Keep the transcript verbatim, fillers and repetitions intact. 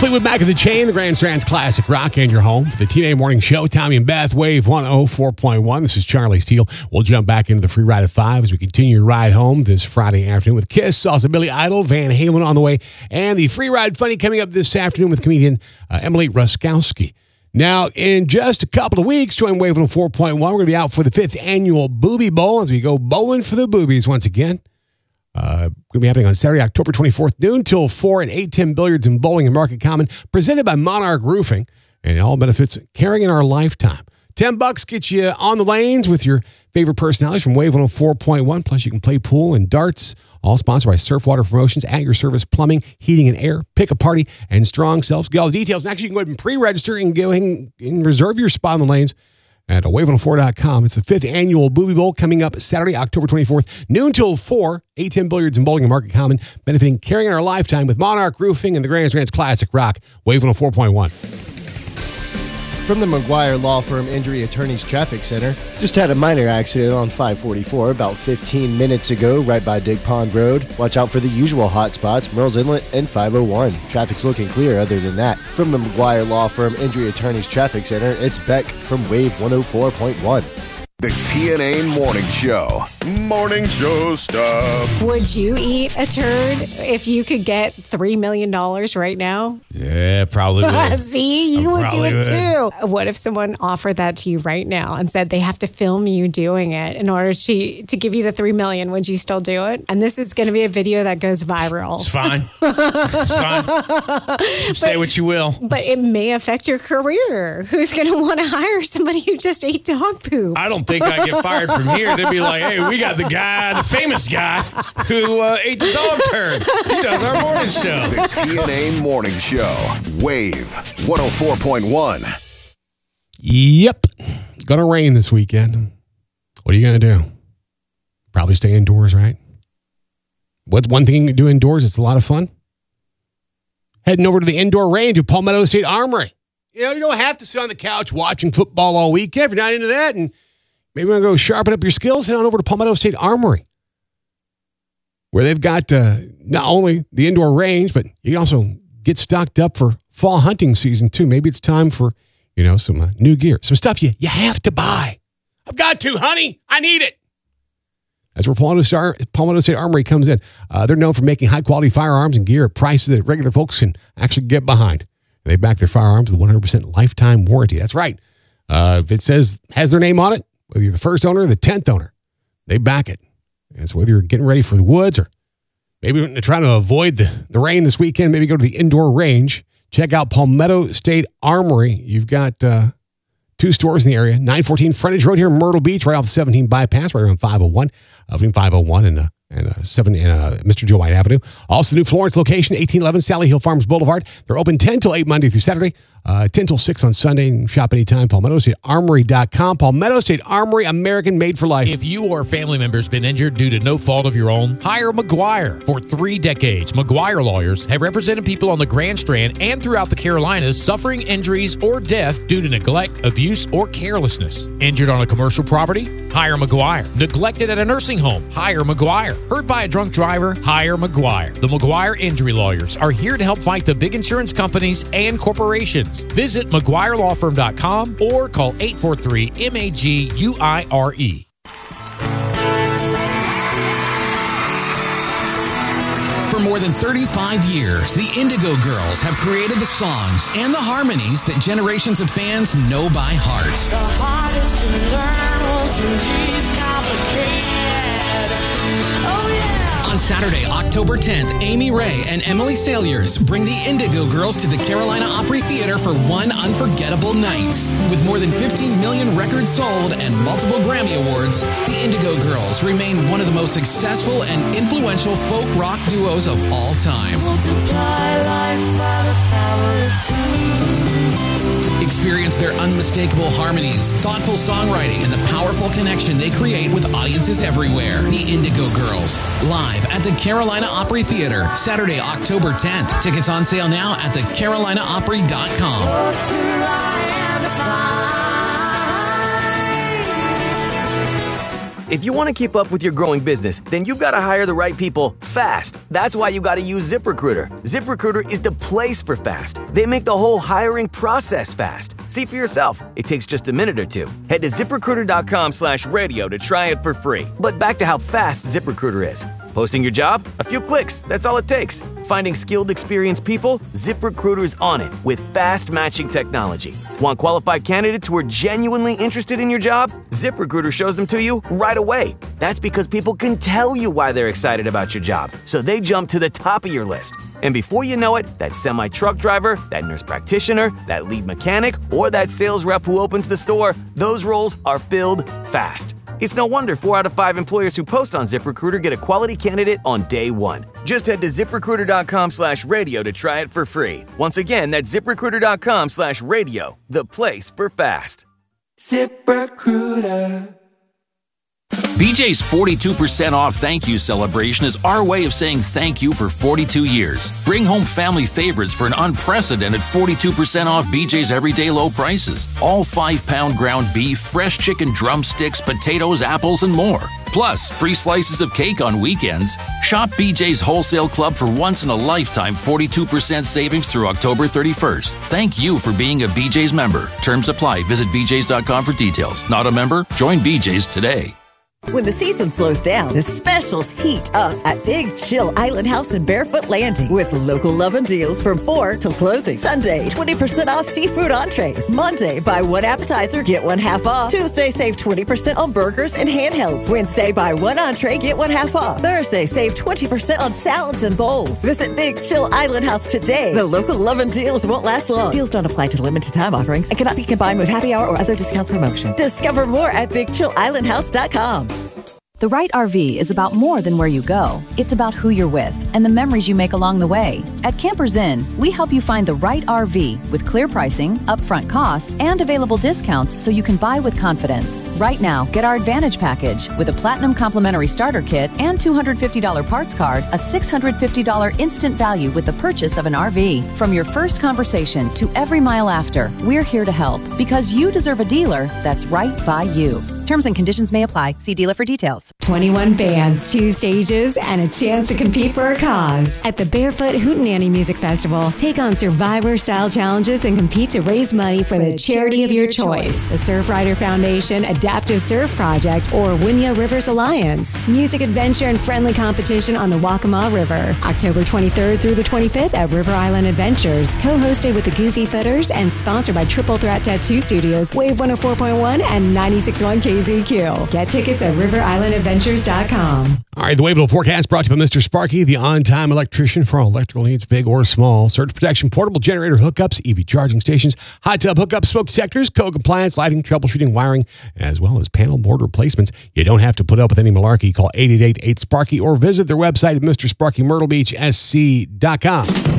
Fleetwood Mac and the Chain, the Grand Strand's classic rock, and your home for the T N A Morning Show. Tommy and Beth, Wave one oh four point one. This is Charlie Steele. We'll jump back into the free ride at five as we continue your ride home this Friday afternoon with Kiss, also Billy Idol, Van Halen on the way, and the free ride funny coming up this afternoon with comedian uh, Emily Ruskowski. Now, in just a couple of weeks, join Wave one oh four point one. We're going to be out for the fifth annual Booby Bowl as we go bowling for the boobies once again. Uh, going to be happening on Saturday, October twenty-fourth, noon till four at eight ten Billiards and Bowling in Market Common, presented by Monarch Roofing, and it all benefits caring in our lifetime. Ten bucks gets you on the lanes with your favorite personalities from Wave one oh four point one. Plus, you can play pool and darts, all sponsored by Surfwater Promotions, At Your Service Plumbing, Heating and Air, Pick a Party, and Strong Selves. Get all the details. And actually, you can go ahead and pre-register and go ahead and reserve your spot on the lanes at wave one oh four dot com. It's the fifth annual Booby Bowl coming up Saturday, October twenty-fourth, noon till four, eight ten Billiards and Bowling in Market Common, benefiting caring in our lifetime with Monarch Roofing and the Grand Strand's classic rock, Wave one oh four point one. From the McGuire Law Firm Injury Attorneys Traffic Center, just had a minor accident on five forty-four about fifteen minutes ago right by Dig Pond Road. Watch out for the usual hot spots, Merle's Inlet and five oh one. Traffic's looking clear other than that. From the McGuire Law Firm Injury Attorneys Traffic Center, it's Beck from Wave one oh four point one. The T N A Morning Show. Morning show stuff. Would you eat a turd if you could get three million dollars right now? Yeah, probably would. See, you I would do it would. too. What if someone offered that to you right now and said they have to film you doing it in order to, to give you the three million dollars? Would you still do it? And this is going to be a video that goes viral. It's fine. It's fine. You say But- what you will. But it may affect your career. Who's going to want to hire somebody who just ate dog poop? I don't think I get fired from here. They'd be like, hey, we got the guy, the famous guy who uh, ate the dog turd. He does our morning show. The T N A Morning Show. Wave one oh four point one. Yep. Gonna rain this weekend. What are you gonna do? Probably stay indoors, right? What's one thing you can do indoors? It's a lot of fun. Heading over to the indoor range of Palmetto State Armory. You know, you don't have to sit on the couch watching football all weekend if you're not into that. And maybe you want to go sharpen up your skills, head on over to Palmetto State Armory, where they've got uh, not only the indoor range, but you can also get stocked up for fall hunting season too. Maybe it's time for, you know, some uh, new gear, some stuff you, you have to buy. I've got to, honey. I need it. That's where Palmetto Star, Palmetto State Armory comes in. Uh, they're known for making high-quality firearms and gear at prices that regular folks can actually get behind. They back their firearms with one hundred percent lifetime warranty. That's right. Uh, if it says, has their name on it, whether you're the first owner or the tenth owner, they back it. And so whether you're getting ready for the woods or maybe trying to avoid the, the rain this weekend, maybe go to the indoor range, check out Palmetto State Armory. You've got uh, two stores in the area, nine fourteen Frontage Road here in Myrtle Beach, right off the seventeen bypass, right around five oh one, uh, between five oh one and uh, and uh, seven and uh, Mister Joe White Avenue. Also, the new Florence location, eighteen eleven Sally Hill Farms Boulevard. They're open ten till eight Monday through Saturday, uh, ten till six on Sunday. And shop anytime. Palmetto State Armory dot com. Palmetto State Armory, American made for life. If you or a family member's been injured due to no fault of your own, hire McGuire. For three decades, McGuire lawyers have represented people on the Grand Strand and throughout the Carolinas suffering injuries or death due to neglect, abuse, or carelessness. Injured on a commercial property? Hire McGuire. Neglected at a nursing home? Hire McGuire. Hurt by a drunk driver? Hire McGuire. The McGuire Injury Lawyers are here to help fight the big insurance companies and corporations. Visit McGuire Law Firm dot com or call eight four three M A G U I R E. For more than thirty-five years, the Indigo Girls have created the songs and the harmonies that generations of fans know by heart. The hardest to learn was the least complicated. Oh, yeah. On Saturday, October tenth, Amy Ray and Emily Saliers bring the Indigo Girls to the Carolina Opry Theater for one unforgettable night. With more than fifteen million records sold and multiple Grammy Awards, the Indigo Girls remain one of the most successful and influential folk rock duos of all time. Multiply life by the power of two. Experience their unmistakable harmonies, thoughtful songwriting, and the powerful connection they create with audiences everywhere. The Indigo Girls, live at the Carolina Opry Theater, Saturday, October tenth. Tickets on sale now at the carolina opry dot com. If you want to keep up with your growing business, then you've got to hire the right people fast. That's why you got to use ZipRecruiter. ZipRecruiter is the place for fast. They make the whole hiring process fast. See for yourself. It takes just a minute or two. Head to ZipRecruiter.com slash radio to try it for free. But back to how fast ZipRecruiter is. Posting your job? A few clicks. That's all it takes. Finding skilled, experienced people? ZipRecruiter's on it with fast matching technology. Want qualified candidates who are genuinely interested in your job? ZipRecruiter shows them to you right away. That's because people can tell you why they're excited about your job, so they jump to the top of your list. And before you know it, that semi-truck driver, that nurse practitioner, that lead mechanic, or that sales rep who opens the store, those roles are filled fast. It's no wonder four out of five employers who post on ZipRecruiter get a quality candidate on day one. Just head to ZipRecruiter.com slash radio to try it for free. Once again, that's ZipRecruiter.com slash radio, the place for fast. ZipRecruiter. B J's forty-two percent off thank you celebration is our way of saying thank you for forty-two years. Bring home family favorites for an unprecedented forty-two percent off B J's everyday low prices. All five pound ground beef, fresh chicken drumsticks, potatoes, apples, and more. Plus, free slices of cake on weekends. Shop B J's Wholesale Club for once-in-a-lifetime forty-two percent savings through October thirty-first. Thank you for being a B J's member. Terms apply. Visit b j's dot com for details. Not a member? Join B J's today. When the season slows down, the specials heat up at Big Chill Island House in Barefoot Landing with local lovin' deals from four till closing. Sunday, twenty percent off seafood entrees. Monday, buy one appetizer, get one half off. Tuesday, save twenty percent on burgers and handhelds. Wednesday, buy one entree, get one half off. Thursday, save twenty percent on salads and bowls. Visit Big Chill Island House today. The local lovin' deals won't last long. Deals don't apply to limited time offerings and cannot be combined with happy hour or other discount promotion. Discover more at big chill island house dot com. The right R V is about more than where you go. It's about who you're with and the memories you make along the way. At Campers Inn, we help you find the right R V with clear pricing, upfront costs, and available discounts so you can buy with confidence. Right now, get our Advantage package with a Platinum Complimentary Starter Kit and two hundred fifty dollars parts card, a six hundred fifty dollars instant value with the purchase of an R V. From your first conversation to every mile after, we're here to help because you deserve a dealer that's right by you. Terms and conditions may apply. See dealer for details. twenty-one bands, two stages, and a chance to compete for a cause. At the Barefoot Hootenanny Music Festival, take on Survivor-style challenges and compete to raise money for the charity of your choice. The Surfrider Foundation, Adaptive Surf Project, or Winya Rivers Alliance. Music adventure and friendly competition on the Waccamaw River. October twenty-third through the twenty-fifth at River Island Adventures. Co-hosted with the Goofy Footers and sponsored by Triple Threat Tattoo Studios, Wave one oh four point one and ninety-six point one K Z Q. Get tickets at river island adventures dot com. All right, the Waybill forecast brought to you by Mister Sparky, the on-time electrician for all electrical needs, big or small. Surge protection, portable generator hookups, E V charging stations, hot tub hookups, smoke detectors, code compliance, lighting, troubleshooting, wiring, as well as panel board replacements. You don't have to put up with any malarkey. Call eight eight eight, eight, SPARKY or visit their website at Mister Sparky Myrtle Beach S C dot com.